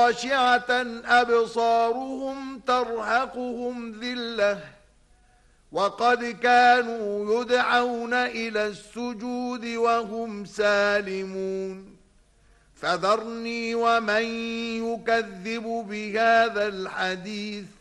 خاشعة أبصارهم ترهقهم ذلة وقد كانوا يدعون إلى السجود وهم سالمون فذرني ومن يكذب بهذا الحديث